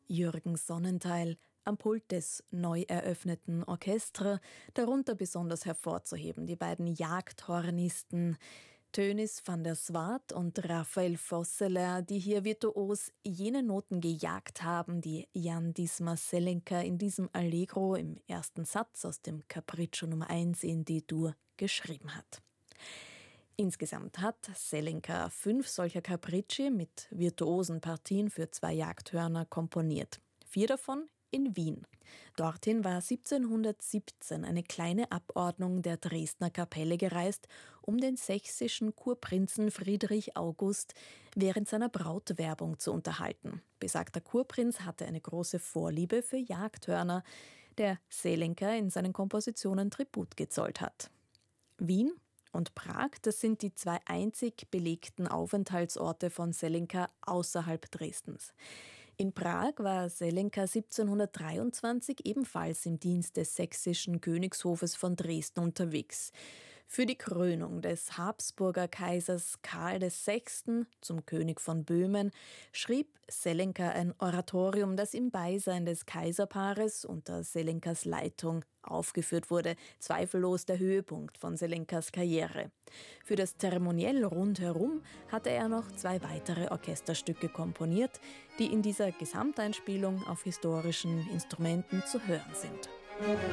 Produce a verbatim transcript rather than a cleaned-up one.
Jürgen Sonnenthal am Pult des neu eröffneten Orchestra, darunter besonders hervorzuheben die beiden Jagdhornisten Tönnis van der Swart und Raphael Vosseler, die hier virtuos jene Noten gejagt haben, die Jan Disma Zelenka in diesem Allegro im ersten Satz aus dem Capriccio Nummer eins in D-Dur geschrieben hat. Insgesamt hat Zelenka fünf solcher Capricci mit virtuosen Partien für zwei Jagdhörner komponiert. Vier davon in Wien. Dorthin war siebzehnhundertsiebzehn eine kleine Abordnung der Dresdner Kapelle gereist, um den sächsischen Kurprinzen Friedrich August während seiner Brautwerbung zu unterhalten. Besagter Kurprinz hatte eine große Vorliebe für Jagdhörner, der Zelenka in seinen Kompositionen Tribut gezollt hat. Wien und Prag, das sind die zwei einzig belegten Aufenthaltsorte von Zelenka außerhalb Dresdens. In Prag war Zelenka siebzehnhundertdreiundzwanzig ebenfalls im Dienst des sächsischen Königshofes von Dresden unterwegs. Für die Krönung des Habsburger Kaisers Karl der Sechste zum König von Böhmen schrieb Zelenka ein Oratorium, das im Beisein des Kaiserpaares unter Zelenkas Leitung aufgeführt wurde, zweifellos der Höhepunkt von Zelenkas Karriere. Für das Zeremoniell rundherum hatte er noch zwei weitere Orchesterstücke komponiert, die in dieser Gesamteinspielung auf historischen Instrumenten zu hören sind.